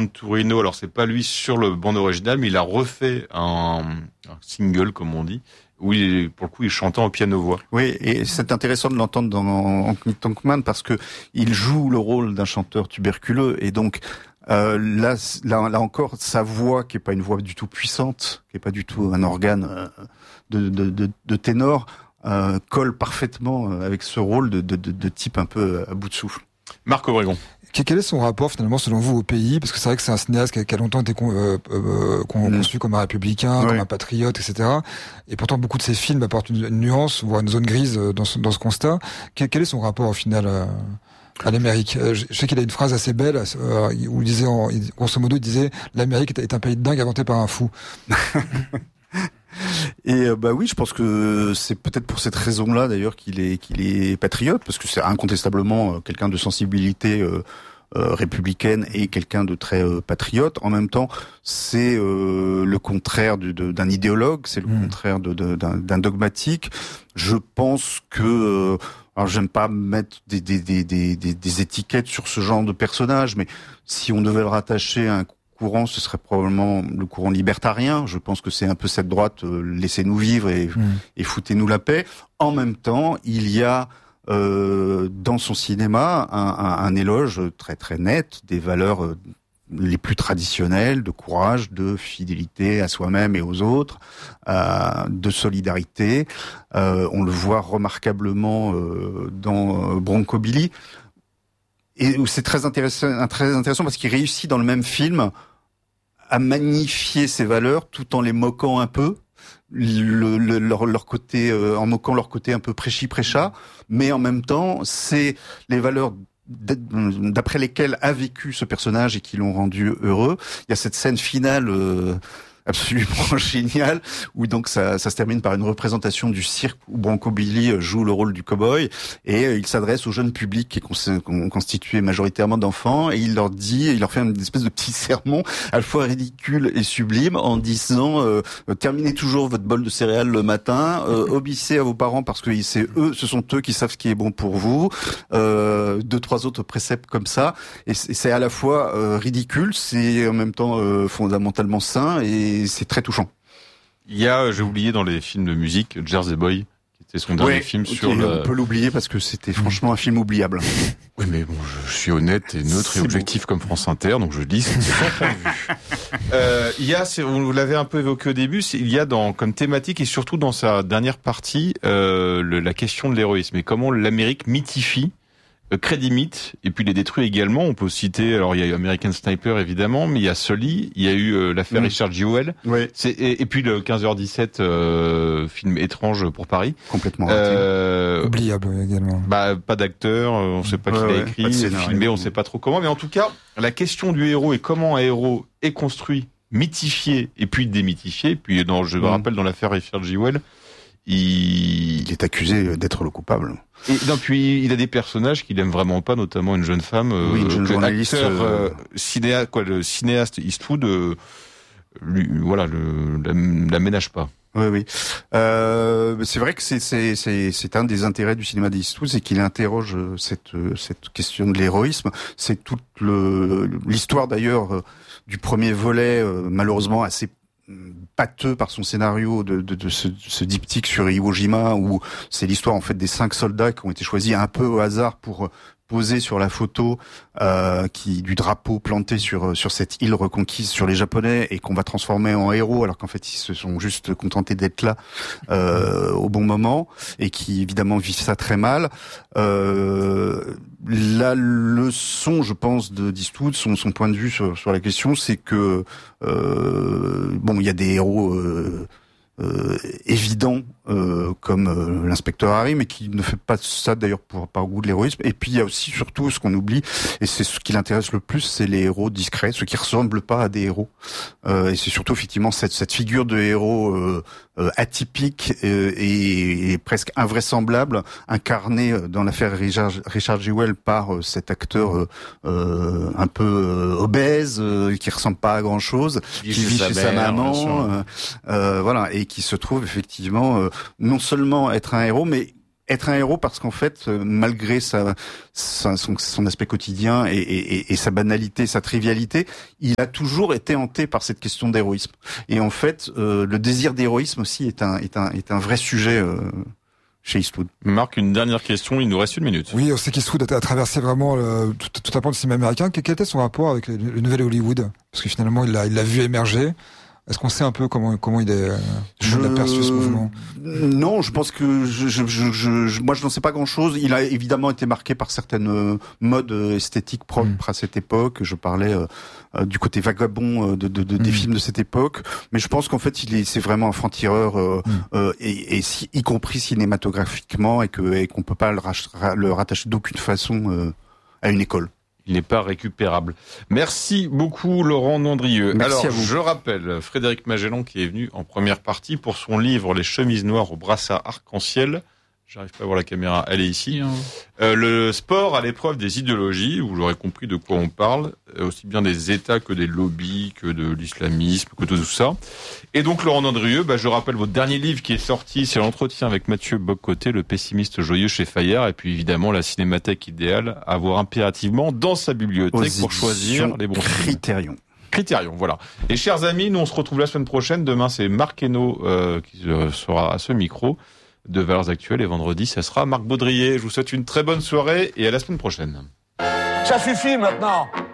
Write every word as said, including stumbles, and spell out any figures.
Santorino. Alors c'est pas lui sur le bande originale, mais il a refait un, un single, comme on dit, où il, pour le coup, il chantait en piano-voix. Oui, et c'est intéressant de l'entendre dans Honky Tonk Man parce que il joue le rôle d'un chanteur tuberculeux et donc euh, là, là, là encore, sa voix, qui est pas une voix du tout puissante, qui est pas du tout un organe euh, de, de, de, de ténor, euh, colle parfaitement avec ce rôle de, de, de, de type un peu à bout de souffle. Marc Obregon. Quel est son rapport finalement selon vous au pays? Parce que c'est vrai que c'est un cinéaste qui a, qui a longtemps été con, euh, euh, con, mmh. conçu comme un républicain, oui. comme un patriote, et cetera. Et pourtant beaucoup de ses films apportent une, une nuance, voire une zone grise dans ce, dans ce constat. Quel, quel est son rapport au final à, à l'Amérique? Je sais qu'il a une phrase assez belle euh, où il disait, en, grosso modo, il disait « L'Amérique est un pays de dingue inventé par un fou ». Et euh, bah oui, je pense que c'est peut-être pour cette raison-là d'ailleurs qu'il est qu'il est patriote, parce que c'est incontestablement euh, quelqu'un de sensibilité euh, euh, républicaine et quelqu'un de très euh, patriote. En même temps, c'est euh, le contraire de, de, d'un idéologue, c'est le mmh. contraire de, de, d'un, d'un dogmatique. Je pense que euh, alors j'aime pas mettre des, des, des, des, des étiquettes sur ce genre de personnage, mais si on devait le rattacher à un courant, ce serait probablement le courant libertarien. Je pense que c'est un peu cette droite, euh, laissez-nous vivre et, mmh. et foutez-nous la paix. En même temps, il y a euh, dans son cinéma un, un, un éloge très très net des valeurs euh, les plus traditionnelles, de courage, de fidélité à soi-même et aux autres, euh, de solidarité. Euh, on le voit remarquablement euh, dans euh, Bronco Billy. Et c'est très intéressant, très intéressant parce qu'il réussit dans le même film à magnifier ces valeurs tout en les moquant un peu, le, le, leur, leur côté, euh, en moquant leur côté un peu prêchi-prêcha, mais en même temps, c'est les valeurs d'après lesquelles a vécu ce personnage et qui l'ont rendu heureux. Il y a cette scène finale euh, absolument génial, où donc ça, ça se termine par une représentation du cirque où Bronco Billy joue le rôle du cow-boy, et il s'adresse au jeune public qui est constitué majoritairement d'enfants, et il leur dit, il leur fait une espèce de petit sermon à la fois ridicule et sublime, en disant euh, terminez toujours votre bol de céréales le matin, euh, obéissez à vos parents parce que c'est eux, ce sont eux qui savent ce qui est bon pour vous, euh, deux trois autres préceptes comme ça, et c'est à la fois euh, ridicule, c'est en même temps euh, fondamentalement sain, et c'est très touchant. Il y a, j'ai oublié dans les films de musique, Jersey Boy, qui était son dernier ouais, film okay, sur le... On peut l'oublier parce que c'était franchement un film oubliable. Oui, mais bon, je, je suis honnête et neutre c'est et objectif bon. Comme France Inter, donc je dis c'est sans point de vue. Euh, il y a, vous l'avez un peu évoqué au début, il y a dans, comme thématique et surtout dans sa dernière partie, euh, le, la question de l'héroïsme et comment l'Amérique mythifie, crée des mythes et puis les détruit également. On peut citer, alors il y a eu American Sniper évidemment, mais il y a Sully, il y a eu euh, l'affaire mmh. Richard Jewell, ouais. c'est, et, et puis le quinze heures dix-sept, euh, film étrange pour Paris. Complètement euh, oubliable également. Bah pas d'acteur, on sait pas ouais, qui l'a ouais, écrit, scénario, filmé, on sait pas trop comment, mais en tout cas, la question du héros et comment un héros est construit, mythifié et puis démythifié, puis dans, je me mmh. rappelle dans l'affaire Richard Jewell, il... il est accusé d'être le coupable. Et donc, puis il a des personnages qu'il aime vraiment pas, notamment une jeune femme, oui, une jeune euh, journaliste, acteur, euh... euh, cinéaste, quoi, le cinéaste Eastwood, euh, lui, voilà, le, la, la ménage pas. Oui, oui. Euh, c'est vrai que c'est c'est c'est c'est un des intérêts du cinéma d'Eastwood, c'est qu'il interroge cette cette question de l'héroïsme. C'est toute le l'histoire d'ailleurs du premier volet, euh, malheureusement assez pâteux par son scénario de, de, de, ce, de ce diptyque sur Iwo Jima, où c'est l'histoire en fait des cinq soldats qui ont été choisis un peu au hasard pour poser sur la photo euh, qui du drapeau planté sur sur cette île reconquise sur les Japonais et qu'on va transformer en héros alors qu'en fait ils se sont juste contentés d'être là euh, au bon moment et qui évidemment vivent ça très mal. Euh, la leçon, je pense, de d'Eastwood, son son point de vue sur sur la question, c'est que euh, bon, il y a des héros euh, euh, évidents euh, comme euh, l'inspecteur Harry, mais qui ne fait pas ça d'ailleurs pour par goût de l'héroïsme. Et puis il y a aussi surtout ce qu'on oublie, et c'est ce qui l'intéresse le plus, c'est les héros discrets, ceux qui ressemblent pas à des héros. Euh, et c'est surtout effectivement cette cette figure de héros euh, euh, atypique euh, et, et presque invraisemblable, incarné dans l'affaire Richard, Richard Jewell par euh, cet acteur euh, euh, un peu euh, obèse, euh, qui ressemble pas à grand chose, qui vit chez sa maman, euh, euh, voilà, et qui se trouve effectivement euh, non seulement être un héros, mais être un héros parce qu'en fait, euh, malgré sa, sa son, son aspect quotidien et, et, et sa banalité, sa trivialité, il a toujours été hanté par cette question d'héroïsme. Et en fait, euh, le désir d'héroïsme aussi est un est un est un vrai sujet euh, chez Eastwood. Marc, une dernière question, il nous reste une minute. Oui, on sait qu'Eastwood a traversé vraiment le, tout, tout un pan du cinéma américain. Quel était son rapport avec le, le nouvel Hollywood? Parce que finalement, il l'a il l'a vu émerger. Est-ce qu'on sait un peu comment comment il est comment il a perçu ce mouvement? Non, je pense que je, je, je, je moi je n'en sais pas grand-chose. Il a évidemment été marqué par certaines modes esthétiques propres mm. à cette époque. Je parlais euh, du côté vagabond de, de, de mm. des films de cette époque, mais je pense qu'en fait il est c'est vraiment un franc-tireur euh, mm. euh, et, et si, y compris cinématographiquement et que et qu'on peut pas le, rach- le rattacher d'aucune façon euh, à une école. Il n'est pas récupérable. Merci beaucoup Laurent Nandrieux. Merci Alors, à vous. je rappelle Frédéric Magellan qui est venu en première partie pour son livre Les chemises noires au brassard arc-en-ciel. J'arrive pas à voir la caméra, elle est ici. Euh, le sport à l'épreuve des idéologies, vous l'aurez compris de quoi on parle, aussi bien des États que des lobbies, que de l'islamisme, que de tout ça. Et donc Laurent Nandrieux, bah, je rappelle votre dernier livre qui est sorti, c'est l'entretien avec Mathieu Bock-Côté, le pessimiste joyeux chez Fayard, et puis évidemment la cinémathèque idéale à avoir impérativement dans sa bibliothèque Aux pour choisir les bons films. Criterion. Criterion, voilà. Et chers amis, nous on se retrouve la semaine prochaine. Demain c'est Marc Hainaut euh, qui euh, sera à ce micro de Valeurs Actuelles et vendredi ça sera Marc Baudrier. Je vous souhaite une très bonne soirée et à la semaine prochaine. Ça suffit maintenant.